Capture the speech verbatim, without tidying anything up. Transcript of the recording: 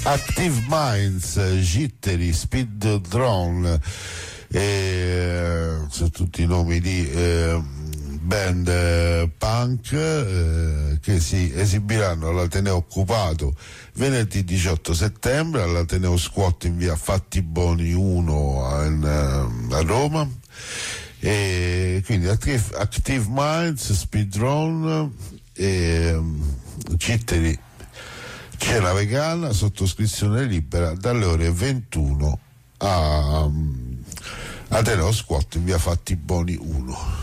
Active Minds, Jittery, Speed Drone, eh, sono tutti i nomi di eh, band eh, punk eh, che si esibiranno all'Ateneo Occupato venerdì diciotto settembre all'Ateneo Squat in via Fattiboni uno a, a Roma. E quindi Active, Active Minds, Speed Drone e Jittery, cena vegana, sottoscrizione libera dalle ore ventuno a um, Ateneo Squat in via Fattiboni uno.